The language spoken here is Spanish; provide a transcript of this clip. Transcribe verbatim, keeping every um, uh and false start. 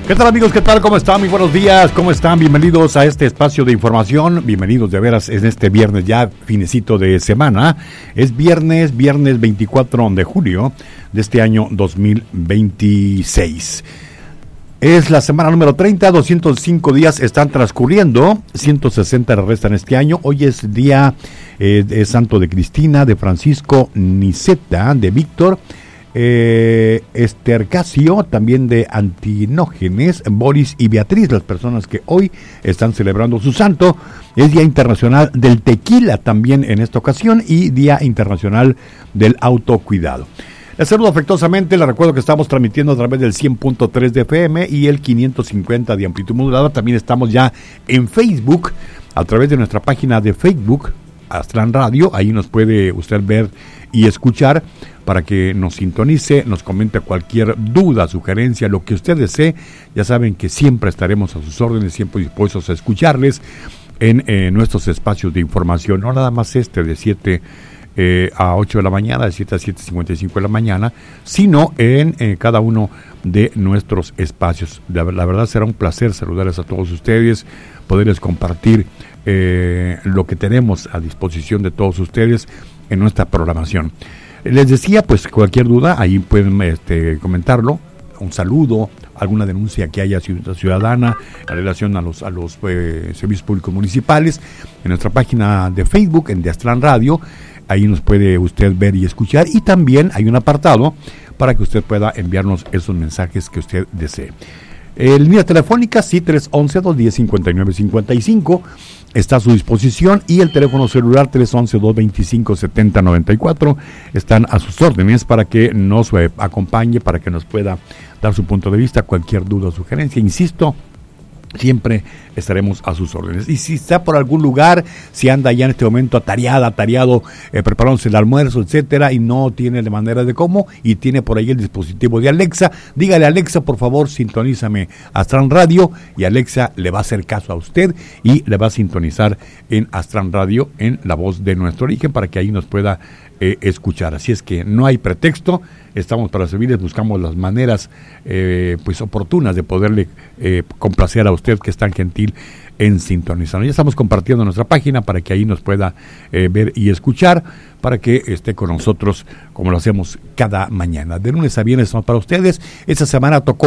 ¿Qué tal, amigos? ¿Qué tal? ¿Cómo están? Muy buenos días. ¿Cómo están? Bienvenidos a este espacio de información. Bienvenidos de veras en este viernes ya finecito de semana. Es viernes, viernes veinticuatro de julio de este año dos mil veintiséis. Es la semana número treinta, doscientos cinco días están transcurriendo, ciento sesenta restan este año. Hoy es día eh, de Santo de Cristina, de Francisco Niceta, de Víctor, eh, Estercasio, también de Antinógenes, Boris y Beatriz, las personas que hoy están celebrando su santo. Es Día Internacional del Tequila también en esta ocasión y Día Internacional del Autocuidado. Les saludo afectuosamente, les recuerdo que estamos transmitiendo a través del cien punto tres de F M y el quinientos cincuenta de amplitud modulada. También estamos ya en Facebook, a través de nuestra página de Facebook, Aztlán Radio. Ahí nos puede usted ver y escuchar para que nos sintonice, nos comente cualquier duda, sugerencia, lo que usted desee. Ya saben que siempre estaremos a sus órdenes, siempre dispuestos a escucharles en eh, nuestros espacios de información. No nada más este de siete Eh, a ocho de la mañana, de siete a siete cincuenta y cinco de la mañana, sino en eh, cada uno de nuestros espacios. La, la verdad será un placer saludarles a todos ustedes, poderles compartir eh, lo que tenemos a disposición de todos ustedes en nuestra programación. Les decía, pues cualquier duda, ahí pueden este, comentarlo, un saludo, alguna denuncia que haya ciudadana en relación a los, a los eh, servicios públicos municipales, en nuestra página de Facebook, en de Aztlán Radio. Ahí nos puede usted ver y escuchar, y también hay un apartado para que usted pueda enviarnos esos mensajes que usted desee. El línea telefónica, sí, tres once, dos diez, cincuenta y nueve cincuenta y cinco, está a su disposición, y el teléfono celular tres once, dos veinticinco, setenta noventa y cuatro están a sus órdenes para que nos eh, acompañe, para que nos pueda dar su punto de vista, cualquier duda o sugerencia. Insisto, siempre estaremos a sus órdenes. Y si está por algún lugar, si anda ya en este momento atareada, atareado, eh, preparándose el almuerzo, etcétera, y no tiene de manera de cómo, y tiene por ahí el dispositivo de Alexa, dígale a Alexa, por favor, sintonízame Aztlán Radio, y Alexa le va a hacer caso a usted y le va a sintonizar en Aztlán Radio, en la voz de nuestro origen, para que ahí nos pueda eh, escuchar. Así es que no hay pretexto, estamos para servirles, buscamos las maneras eh, pues oportunas de poderle eh, complacer a usted, que es tan gentil en sintonizar. Ya estamos compartiendo nuestra página para que ahí nos pueda eh, ver y escuchar, para que esté con nosotros como lo hacemos cada mañana. De lunes a viernes estamos para ustedes. Esta semana tocó